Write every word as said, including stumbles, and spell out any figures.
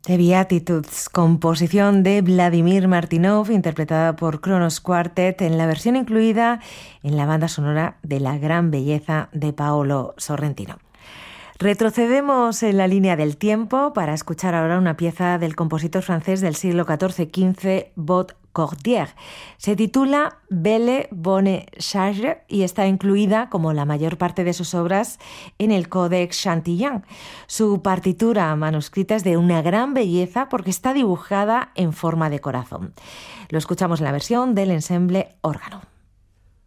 The Beatitudes, composición de Vladimir Martynov, interpretada por Kronos Quartet en la versión incluida en la banda sonora de La gran belleza de Paolo Sorrentino. Retrocedemos en la línea del tiempo para escuchar ahora una pieza del compositor francés del siglo catorce quince, Bot Cordier. Se titula Belle Bonne Charge y está incluida, como la mayor parte de sus obras, en el Codex Chantillon. Su partitura manuscrita es de una gran belleza porque está dibujada en forma de corazón. Lo escuchamos en la versión del ensemble órgano.